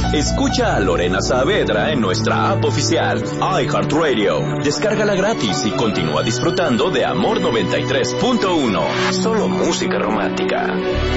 Escucha a Lorena Saavedra en nuestra app oficial, iHeartRadio. Descárgala gratis y continúa disfrutando de Amor 93.1. Solo música romántica.